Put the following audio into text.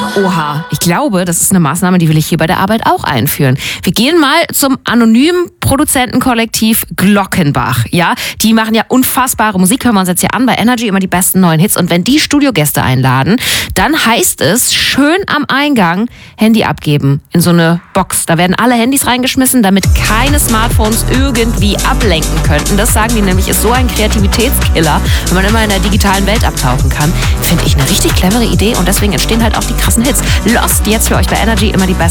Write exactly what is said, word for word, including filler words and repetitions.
Oha, ich glaube, das ist eine Maßnahme, die will ich hier bei der Arbeit auch einführen. Wir gehen mal zum anonymen Produzentenkollektiv Glockenbach. Ja, die machen ja unfassbare Musik, hören wir uns jetzt hier an, bei Energy immer die besten neuen Hits. Und wenn die Studiogäste einladen, dann heißt es, schön am Eingang Handy abgeben in so eine Box. Da werden alle Handys reingeschmissen, damit keine Smartphones irgendwie ablenken könnten. Das sagen die nämlich, ist so ein Kreativitätskiller, wenn man immer in der digitalen Welt abtauchen kann. Finde ich eine richtig clevere Idee und deswegen entstehen halt auch die krassen Hits. Lost jetzt für euch bei Energy immer die besten.